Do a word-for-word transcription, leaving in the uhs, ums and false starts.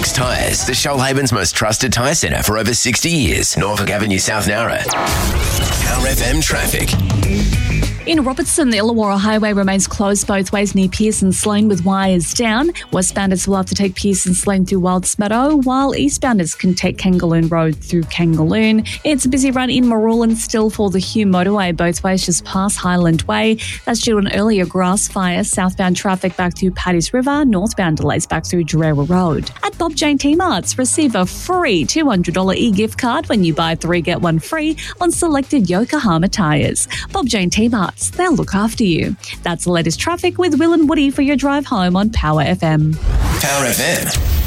Links Tyres, the Shoalhaven's most trusted tyre centre for over sixty years. Norfolk Avenue, South Nowra. Power F M traffic. In Robertson, the Illawarra Highway remains closed both ways near Pearson's Lane with wires down. Westbounders will have to take Pearson's Lane through Wilds Meadow, while eastbounders can take Kangaloon Road through Kangaloon. It's a busy run in Marulan still for the Hume Motorway, both ways just past Highland Way. That's due to an earlier grass fire. Southbound traffic back through Paddy's River, northbound delays back through Jarrera Road. At Bob Jane T-Marts, receive a free two hundred dollars e-gift card when you buy three, get one free on selected Yokohama tyres. Bob Jane T-Marts, they'll look after you. That's the latest traffic with Will and Woody for your drive home on Power F M. Power F M.